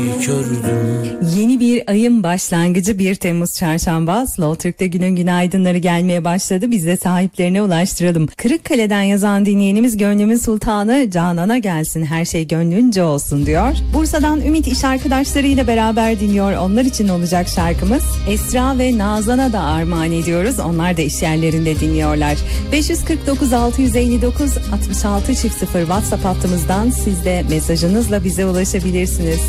Yeni bir ayın başlangıcı 1 Temmuz Çarşamba. Slow Türk'te günün günaydınları gelmeye başladı. Biz de sahiplerine ulaştıralım. Kırıkkale'den yazan dinleyenimiz gönlümün sultanı Canan'a gelsin, her şey gönlünce olsun diyor. Bursa'dan Ümit iş arkadaşlarıyla beraber dinliyor. Onlar için olacak şarkımız. Esra ve Nazan'a da armağan ediyoruz. Onlar da iş yerlerinde dinliyorlar. 549 659 66 0 WhatsApp hattımızdan siz de mesajınızla bize ulaşabilirsiniz.